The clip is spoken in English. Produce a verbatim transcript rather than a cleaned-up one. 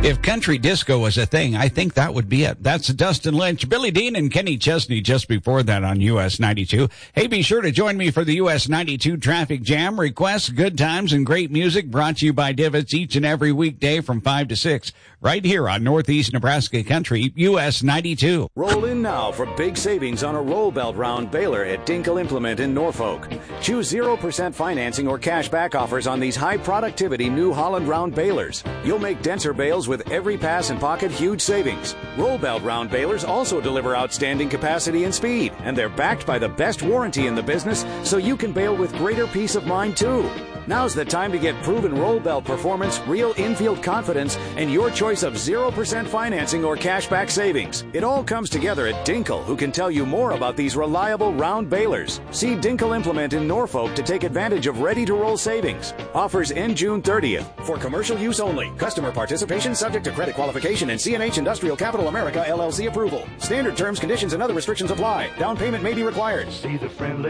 If country disco was a thing, I think that would be it. That's Dustin Lynch, Billy Dean, and Kenny Chesney just before that on U S ninety-two. Hey, be sure to join me for the U S ninety-two Traffic Jam. Requests, good times, and great music brought to you by Divots each and every weekday from five to six. Right here on Northeast Nebraska Country, U S ninety-two. Roll in now for big savings on a roll belt round baler at Dinkle Implement in Norfolk. Choose zero percent financing or cash back offers on these high productivity New Holland round balers. You'll make denser bales with every pass and pocket huge savings. Roll belt round balers also deliver outstanding capacity and speed, and they're backed by the best warranty in the business, so you can bale with greater peace of mind too. Now's the time to get proven roll belt performance, real infield confidence, and your choice of zero percent financing or cashback savings. It all comes together at Dinkle, who can tell you more about these reliable round balers. See Dinkle Implement in Norfolk to take advantage of ready-to-roll savings. Offers end June thirtieth. For commercial use only. Customer participation subject to credit qualification and C and H Industrial Capital America L L C approval. Standard terms, conditions, and other restrictions apply. Down payment may be required. See the friendly